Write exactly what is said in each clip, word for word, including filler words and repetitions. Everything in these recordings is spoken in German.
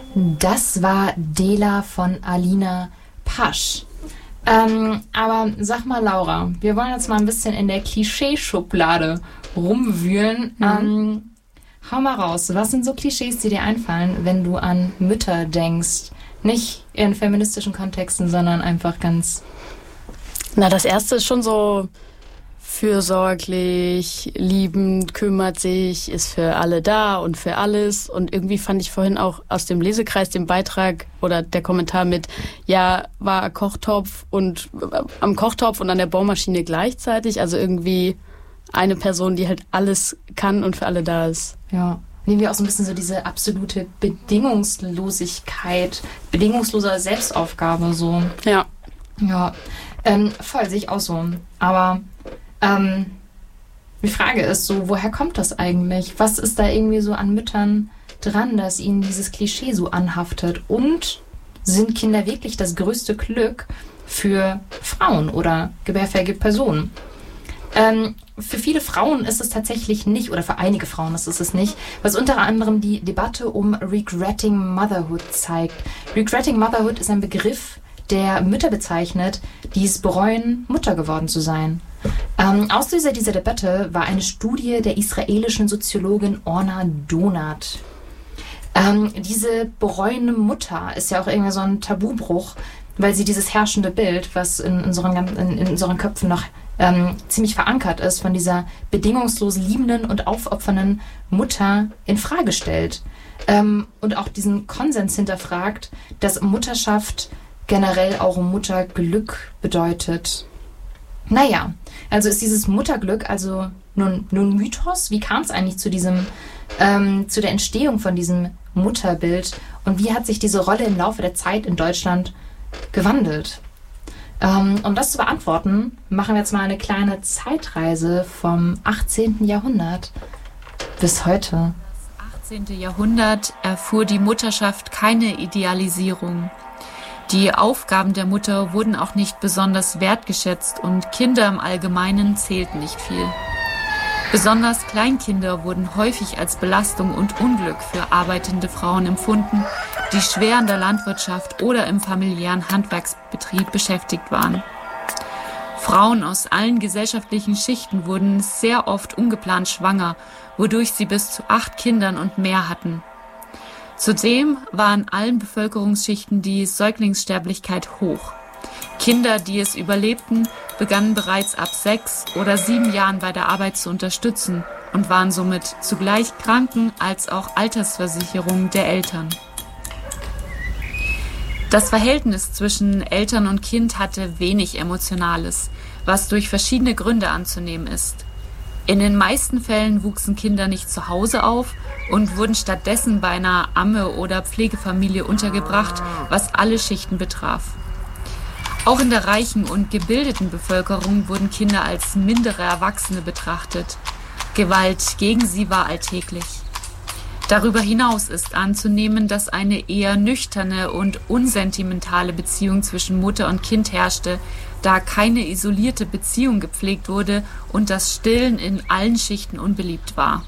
Das war Dela von Alina Pasch. Ähm, aber sag mal, Laura, wir wollen jetzt mal ein bisschen in der Klischeeschublade rumwühlen. Mhm. Ähm, hau mal raus, was sind so Klischees, die dir einfallen, wenn du an Mütter denkst? Nicht in feministischen Kontexten, sondern einfach ganz... Na, das erste ist schon so fürsorglich, liebend, kümmert sich, ist für alle da und für alles. Und irgendwie fand ich vorhin auch aus dem Lesekreis den Beitrag oder der Kommentar mit, ja, war Kochtopf und äh, am Kochtopf und an der Bohrmaschine gleichzeitig. Also irgendwie eine Person, die halt alles kann und für alle da ist. Ja. Nehmen wir auch so ein bisschen so diese absolute Bedingungslosigkeit, bedingungslose Selbstaufgabe so. Ja. Ja, ähm, voll, sehe ich auch so. Aber ähm, die Frage ist so, woher kommt das eigentlich? Was ist da irgendwie so an Müttern dran, dass ihnen dieses Klischee so anhaftet? Und sind Kinder wirklich das größte Glück für Frauen oder gebärfähige Personen? Ähm, für viele Frauen ist es tatsächlich nicht, oder für einige Frauen ist es es nicht, was unter anderem die Debatte um Regretting Motherhood zeigt. Regretting Motherhood ist ein Begriff, der Mütter bezeichnet, die es bereuen, Mutter geworden zu sein. Ähm, Auslöser dieser Debatte war eine Studie der israelischen Soziologin Orna Donat. Ähm, diese bereuende Mutter ist ja auch irgendwie so ein Tabubruch, weil sie dieses herrschende Bild, was in unseren, in, in unseren Köpfen noch ähm, ziemlich verankert ist, von dieser bedingungslos liebenden und aufopfernden Mutter in Frage stellt. Ähm, und auch diesen Konsens hinterfragt, dass Mutterschaft generell auch Mutterglück bedeutet. Naja, also ist dieses Mutterglück also nun, nun Mythos? Wie kam es eigentlich zu diesem, ähm, zu der Entstehung von diesem Mutterbild? Und wie hat sich diese Rolle im Laufe der Zeit in Deutschland gewandelt? Ähm, um das zu beantworten, machen wir jetzt mal eine kleine Zeitreise vom achtzehnten Jahrhundert bis heute. Das achtzehnte Jahrhundert erfuhr die Mutterschaft keine Idealisierung. Die Aufgaben der Mutter wurden auch nicht besonders wertgeschätzt und Kinder im Allgemeinen zählten nicht viel. Besonders Kleinkinder wurden häufig als Belastung und Unglück für arbeitende Frauen empfunden, die schwer in der Landwirtschaft oder im familiären Handwerksbetrieb beschäftigt waren. Frauen aus allen gesellschaftlichen Schichten wurden sehr oft ungeplant schwanger, wodurch sie bis zu acht Kindern und mehr hatten. Zudem war in allen Bevölkerungsschichten die Säuglingssterblichkeit hoch. Kinder, die es überlebten, begannen bereits ab sechs oder sieben Jahren bei der Arbeit zu unterstützen und waren somit zugleich Kranken- als auch Altersversicherung der Eltern. Das Verhältnis zwischen Eltern und Kind hatte wenig Emotionales, was durch verschiedene Gründe anzunehmen ist. In den meisten Fällen wuchsen Kinder nicht zu Hause auf und wurden stattdessen bei einer Amme oder Pflegefamilie untergebracht, was alle Schichten betraf. Auch in der reichen und gebildeten Bevölkerung wurden Kinder als mindere Erwachsene betrachtet. Gewalt gegen sie war alltäglich. Darüber hinaus ist anzunehmen, dass eine eher nüchterne und unsentimentale Beziehung zwischen Mutter und Kind herrschte, da keine isolierte Beziehung gepflegt wurde und das Stillen in allen Schichten unbeliebt war.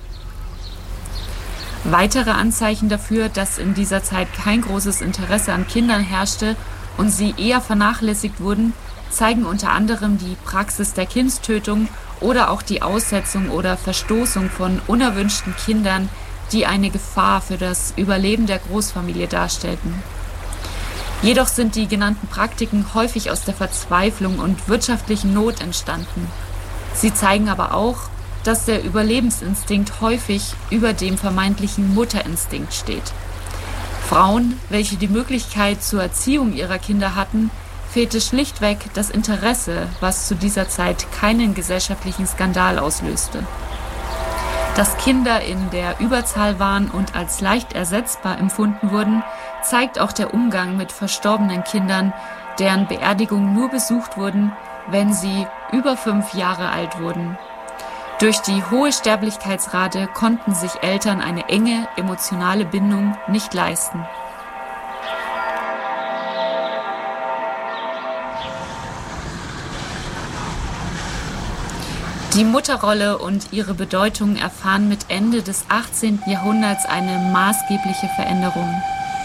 Weitere Anzeichen dafür, dass in dieser Zeit kein großes Interesse an Kindern herrschte und sie eher vernachlässigt wurden, zeigen unter anderem die Praxis der Kindstötung oder auch die Aussetzung oder Verstoßung von unerwünschten Kindern, die eine Gefahr für das Überleben der Großfamilie darstellten. Jedoch sind die genannten Praktiken häufig aus der Verzweiflung und wirtschaftlichen Not entstanden. Sie zeigen aber auch, dass der Überlebensinstinkt häufig über dem vermeintlichen Mutterinstinkt steht. Frauen, welche die Möglichkeit zur Erziehung ihrer Kinder hatten, fehlte schlichtweg das Interesse, was zu dieser Zeit keinen gesellschaftlichen Skandal auslöste. Dass Kinder in der Überzahl waren und als leicht ersetzbar empfunden wurden, zeigt auch der Umgang mit verstorbenen Kindern, deren Beerdigungen nur besucht wurden, wenn sie über fünf Jahre alt wurden. Durch die hohe Sterblichkeitsrate konnten sich Eltern eine enge emotionale Bindung nicht leisten. Die Mutterrolle und ihre Bedeutung erfahren mit Ende des achtzehnten Jahrhunderts eine maßgebliche Veränderung.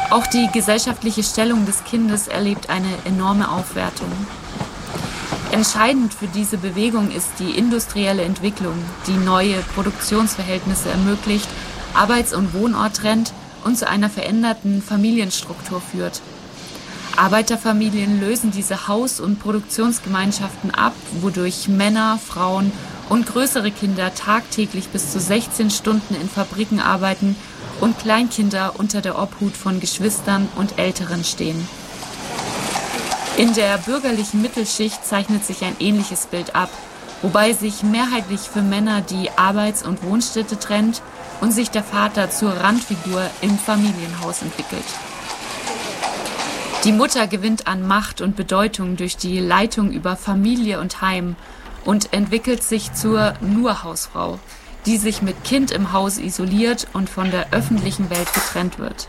Auch die gesellschaftliche Stellung des Kindes erlebt eine enorme Aufwertung. Entscheidend für diese Bewegung ist die industrielle Entwicklung, die neue Produktionsverhältnisse ermöglicht, Arbeits- und Wohnort trennt und zu einer veränderten Familienstruktur führt. Arbeiterfamilien lösen diese Haus- und Produktionsgemeinschaften ab, wodurch Männer, Frauen und größere Kinder tagtäglich bis zu sechzehn Stunden in Fabriken arbeiten und Kleinkinder unter der Obhut von Geschwistern und Älteren stehen. In der bürgerlichen Mittelschicht zeichnet sich ein ähnliches Bild ab, wobei sich mehrheitlich für Männer die Arbeits- und Wohnstätte trennt und sich der Vater zur Randfigur im Familienhaus entwickelt. Die Mutter gewinnt an Macht und Bedeutung durch die Leitung über Familie und Heim und entwickelt sich zur Nur-Hausfrau, die sich mit Kind im Haus isoliert und von der öffentlichen Welt getrennt wird.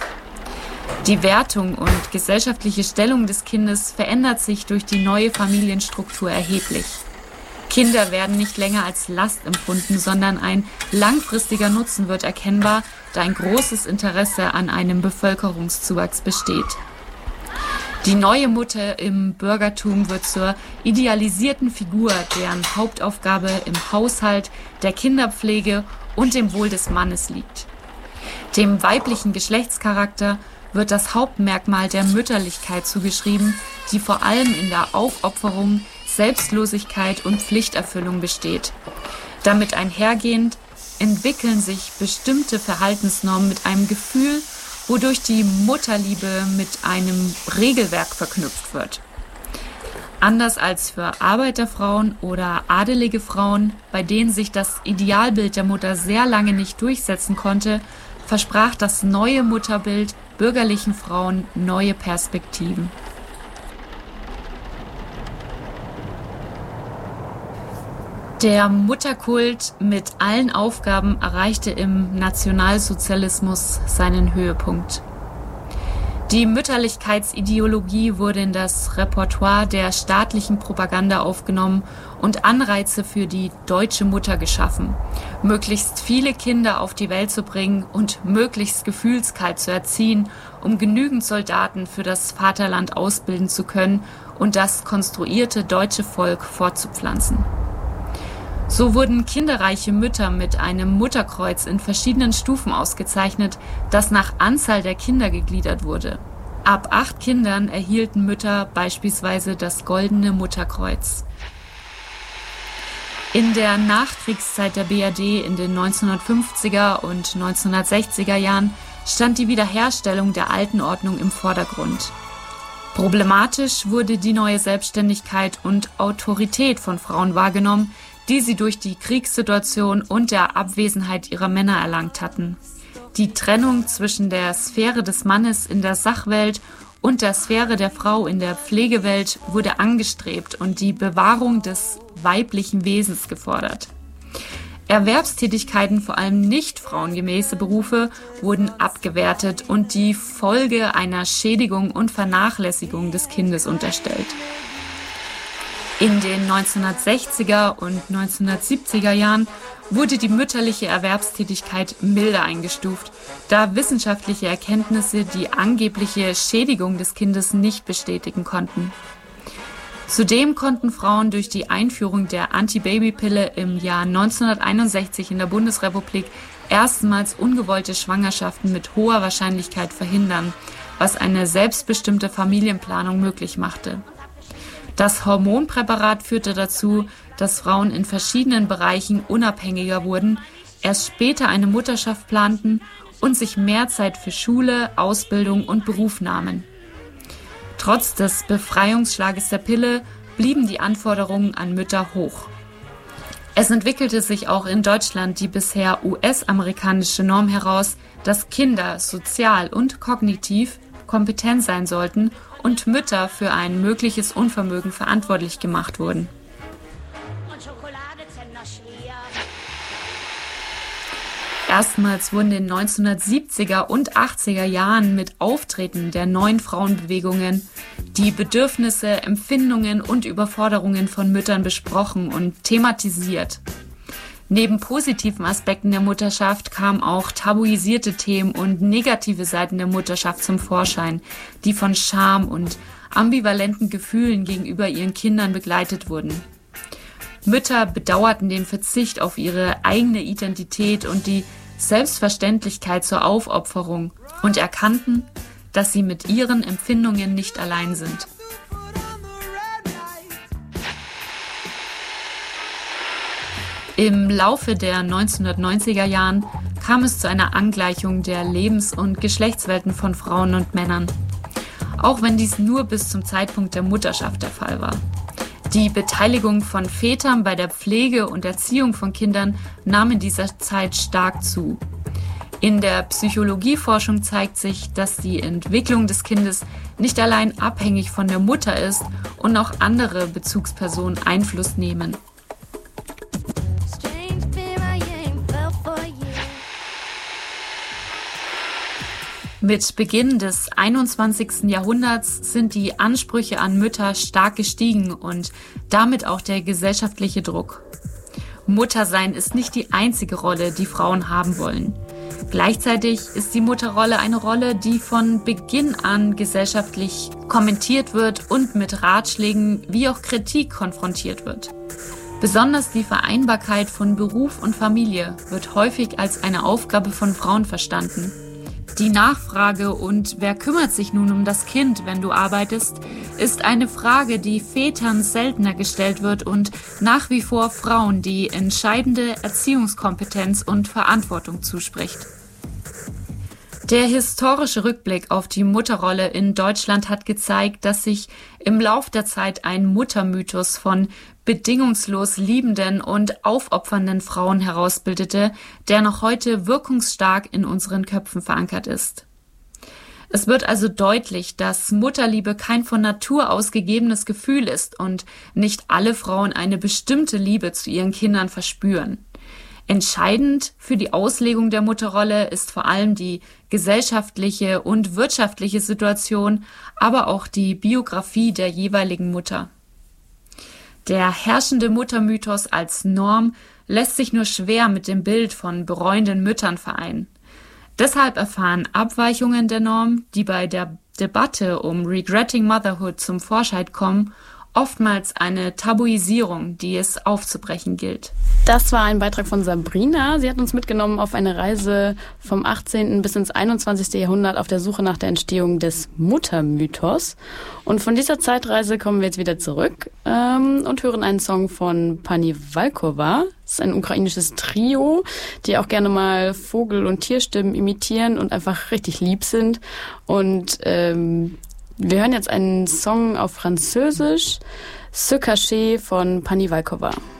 Die Wertung und gesellschaftliche Stellung des Kindes verändert sich durch die neue Familienstruktur erheblich. Kinder werden nicht länger als Last empfunden, sondern ein langfristiger Nutzen wird erkennbar, da ein großes Interesse an einem Bevölkerungszuwachs besteht. Die neue Mutter im Bürgertum wird zur idealisierten Figur, deren Hauptaufgabe im Haushalt, der Kinderpflege und dem Wohl des Mannes liegt. Dem weiblichen Geschlechtscharakter wird das Hauptmerkmal der Mütterlichkeit zugeschrieben, die vor allem in der Aufopferung, Selbstlosigkeit und Pflichterfüllung besteht. Damit einhergehend entwickeln sich bestimmte Verhaltensnormen mit einem Gefühl, wodurch die Mutterliebe mit einem Regelwerk verknüpft wird. Anders als für Arbeiterfrauen oder adelige Frauen, bei denen sich das Idealbild der Mutter sehr lange nicht durchsetzen konnte, versprach das neue Mutterbild bürgerlichen Frauen neue Perspektiven. Der Mutterkult mit allen Aufgaben erreichte im Nationalsozialismus seinen Höhepunkt. Die Mütterlichkeitsideologie wurde in das Repertoire der staatlichen Propaganda aufgenommen und Anreize für die deutsche Mutter geschaffen, möglichst viele Kinder auf die Welt zu bringen und möglichst gefühlskalt zu erziehen, um genügend Soldaten für das Vaterland ausbilden zu können und das konstruierte deutsche Volk fortzupflanzen. So wurden kinderreiche Mütter mit einem Mutterkreuz in verschiedenen Stufen ausgezeichnet, das nach Anzahl der Kinder gegliedert wurde. Ab acht Kindern erhielten Mütter beispielsweise das Goldene Mutterkreuz. In der Nachkriegszeit der B R D in den neunzehnhundertfünfziger und neunzehnhundertsechziger Jahren stand die Wiederherstellung der alten Ordnung im Vordergrund. Problematisch wurde die neue Selbstständigkeit und Autorität von Frauen wahrgenommen, die sie durch die Kriegssituation und der Abwesenheit ihrer Männer erlangt hatten. Die Trennung zwischen der Sphäre des Mannes in der Sachwelt und der Sphäre der Frau in der Pflegewelt wurde angestrebt und die Bewahrung des weiblichen Wesens gefordert. Erwerbstätigkeiten, vor allem nicht frauengemäße Berufe, wurden abgewertet und die Folge einer Schädigung und Vernachlässigung des Kindes unterstellt. In den neunzehnhundertsechziger und neunzehnhundertsiebziger Jahren wurde die mütterliche Erwerbstätigkeit milder eingestuft, da wissenschaftliche Erkenntnisse die angebliche Schädigung des Kindes nicht bestätigen konnten. Zudem konnten Frauen durch die Einführung der Antibabypille im Jahr neunzehnhunderteinundsechzig in der Bundesrepublik erstmals ungewollte Schwangerschaften mit hoher Wahrscheinlichkeit verhindern, was eine selbstbestimmte Familienplanung möglich machte. Das Hormonpräparat führte dazu, dass Frauen in verschiedenen Bereichen unabhängiger wurden, erst später eine Mutterschaft planten und sich mehr Zeit für Schule, Ausbildung und Beruf nahmen. Trotz des Befreiungsschlages der Pille blieben die Anforderungen an Mütter hoch. Es entwickelte sich auch in Deutschland die bisher U S-amerikanische Norm heraus, dass Kinder sozial und kognitiv kompetent sein sollten und Mütter für ein mögliches Unvermögen verantwortlich gemacht wurden. Erstmals wurden in den neunzehnhundertsiebziger und achtziger Jahren mit Auftreten der neuen Frauenbewegungen die Bedürfnisse, Empfindungen und Überforderungen von Müttern besprochen und thematisiert. Neben positiven Aspekten der Mutterschaft kamen auch tabuisierte Themen und negative Seiten der Mutterschaft zum Vorschein, die von Scham und ambivalenten Gefühlen gegenüber ihren Kindern begleitet wurden. Mütter bedauerten den Verzicht auf ihre eigene Identität und die Selbstverständlichkeit zur Aufopferung und erkannten, dass sie mit ihren Empfindungen nicht allein sind. Im Laufe der neunzehnhundertneunziger Jahren kam es zu einer Angleichung der Lebens- und Geschlechtswelten von Frauen und Männern, auch wenn dies nur bis zum Zeitpunkt der Mutterschaft der Fall war. Die Beteiligung von Vätern bei der Pflege und Erziehung von Kindern nahm in dieser Zeit stark zu. In der Psychologieforschung zeigt sich, dass die Entwicklung des Kindes nicht allein abhängig von der Mutter ist und auch andere Bezugspersonen Einfluss nehmen. Mit Beginn des einundzwanzigsten Jahrhunderts sind die Ansprüche an Mütter stark gestiegen und damit auch der gesellschaftliche Druck. Muttersein ist nicht die einzige Rolle, die Frauen haben wollen. Gleichzeitig ist die Mutterrolle eine Rolle, die von Beginn an gesellschaftlich kommentiert wird und mit Ratschlägen wie auch Kritik konfrontiert wird. Besonders die Vereinbarkeit von Beruf und Familie wird häufig als eine Aufgabe von Frauen verstanden. Die Nachfrage und wer kümmert sich nun um das Kind, wenn du arbeitest, ist eine Frage, die Vätern seltener gestellt wird und nach wie vor Frauen die entscheidende Erziehungskompetenz und Verantwortung zuspricht. Der historische Rückblick auf die Mutterrolle in Deutschland hat gezeigt, dass sich im Lauf der Zeit ein Muttermythos von bedingungslos liebenden und aufopfernden Frauen herausbildete, der noch heute wirkungsstark in unseren Köpfen verankert ist. Es wird also deutlich, dass Mutterliebe kein von Natur aus gegebenes Gefühl ist und nicht alle Frauen eine bestimmte Liebe zu ihren Kindern verspüren. Entscheidend für die Auslegung der Mutterrolle ist vor allem die gesellschaftliche und wirtschaftliche Situation, aber auch die Biografie der jeweiligen Mutter. Der herrschende Muttermythos als Norm lässt sich nur schwer mit dem Bild von bereuenden Müttern vereinen. Deshalb erfahren Abweichungen der Norm, die bei der Debatte um Regretting Motherhood zum Vorschein kommen, oftmals eine Tabuisierung, die es aufzubrechen gilt. Das war ein Beitrag von Sabrina. Sie hat uns mitgenommen auf eine Reise vom achtzehnten bis ins einundzwanzigste Jahrhundert auf der Suche nach der Entstehung des Muttermythos. Und von dieser Zeitreise kommen wir jetzt wieder zurück ähm, und hören einen Song von Pani Walkowa. Das ist ein ukrainisches Trio, die auch gerne mal Vogel- und Tierstimmen imitieren und einfach richtig lieb sind. Und ähm, wir hören jetzt einen Song auf Französisch, Ce Cachet von Pani Walkowa.